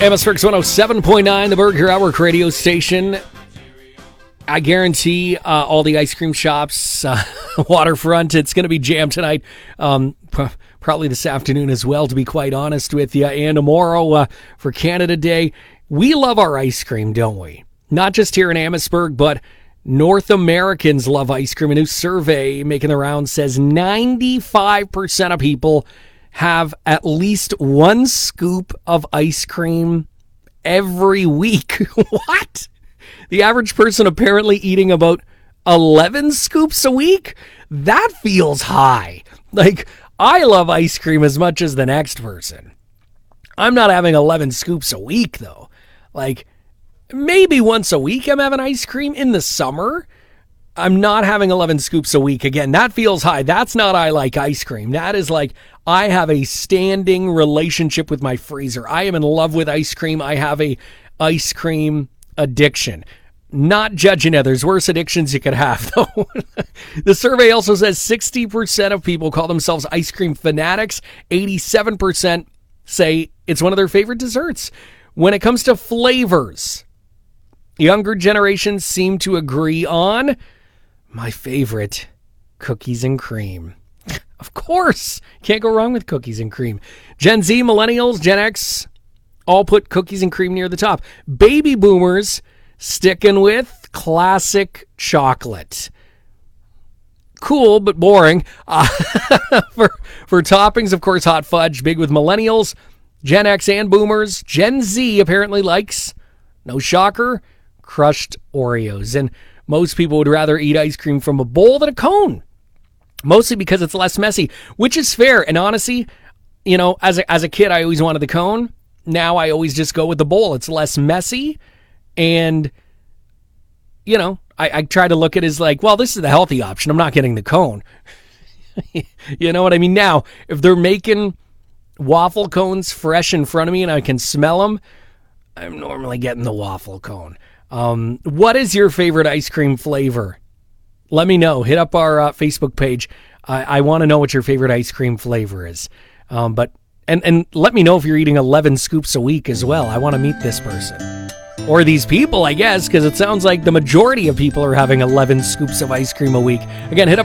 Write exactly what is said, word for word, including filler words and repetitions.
Atmospherics one oh seven point nine, the Burger Hour radio station. I guarantee uh, all the ice cream shops, uh, waterfront, it's going to be jammed tonight. Um, p- probably this afternoon as well, to be quite honest with you. And tomorrow uh, for Canada Day. We love our ice cream, don't we? Not just here in Amherstburg, but North Americans love ice cream. A new survey making the rounds says ninety-five percent of people have at least one scoop of ice cream every week. What? The average person apparently eating about eleven scoops a week? That feels high. Like, I love ice cream as much as the next person. I'm not having eleven scoops a week, though. Like, maybe once a week I'm having ice cream in the summer. I'm not having eleven scoops a week. Again, that feels high. That's not I like ice cream. That is like I have a standing relationship with my freezer. I am in love with ice cream. I have a ice cream addiction. Not judging others. Worse addictions you could have, though. The survey also says sixty percent of people call themselves ice cream fanatics. eighty-seven percent say it's one of their favorite desserts. When it comes to flavors, younger generations seem to agree on my favorite, cookies and cream. Of course. Can't go wrong with cookies and cream. Gen Z, Millennials, Gen X, all put cookies and cream near the top. Baby boomers sticking with classic chocolate. Cool, but boring. Uh, for, for toppings, of course, hot fudge, big with millennials, Gen X and boomers. Gen Z apparently likes, no shocker, crushed Oreos. And most people would rather eat ice cream from a bowl than a cone. Mostly because it's less messy, which is fair. And honestly, you know, as a, as a kid, I always wanted the cone. Now I always just go with the bowl. It's less messy. And, you know, I, I try to look at it as like, well, this is the healthy option. I'm not getting the cone. You know what I mean? Now, if they're making waffle cones fresh in front of me and I can smell them, I'm normally getting the waffle cone. Um, what is your favorite ice cream flavor? Let me know. Hit up our uh, Facebook page. I, I want to know what your favorite ice cream flavor is. Um, but and and let me know if you're eating eleven scoops a week as well. I want to meet this person. Or these people, I guess, because it sounds like the majority of people are having eleven scoops of ice cream a week. Again, hit up